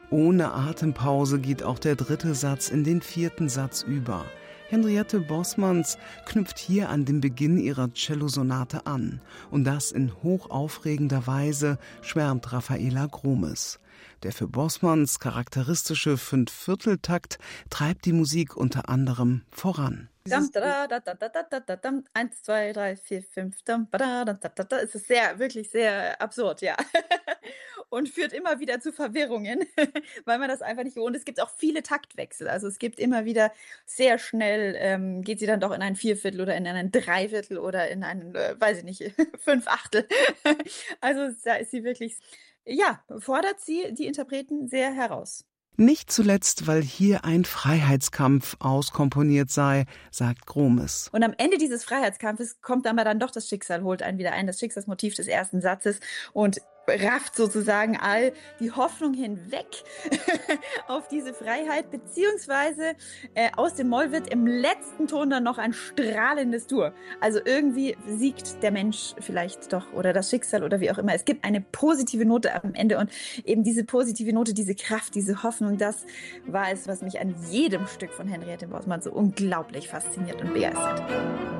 Ohne Atempause geht auch der dritte Satz in den vierten Satz über. Henriette Bosmans knüpft hier an den Beginn ihrer Cellosonate an. Und das in hochaufregender Weise, schwärmt Raffaela Gromes. Der für Bosmans charakteristische Fünfvierteltakt treibt die Musik unter anderem voran. 1, 2, 3, 4, 5. Es ist wirklich sehr absurd, ja. Und führt immer wieder zu Verwirrungen, weil man das einfach nicht gewohnt ist. Es gibt auch viele Taktwechsel. Also es gibt immer wieder sehr schnell, geht sie dann doch in ein Vierviertel oder in ein Dreiviertel oder in ein, weiß ich nicht, Fünfachtel. Also da ist sie wirklich, ja, fordert sie die Interpreten sehr heraus. Nicht zuletzt, weil hier ein Freiheitskampf auskomponiert sei, sagt Gromes. Und am Ende dieses Freiheitskampfes kommt aber dann doch das Schicksal, holt einen wieder ein, das Schicksalsmotiv des ersten Satzes und rafft sozusagen all die Hoffnung hinweg auf diese Freiheit, beziehungsweise aus dem Moll wird im letzten Ton dann noch ein strahlendes Dur. Also irgendwie siegt der Mensch vielleicht doch oder das Schicksal oder wie auch immer. Es gibt eine positive Note am Ende und eben diese positive Note, diese Kraft, diese Hoffnung, das war es, was mich an jedem Stück von Henriette Bosman so unglaublich fasziniert und begeistert.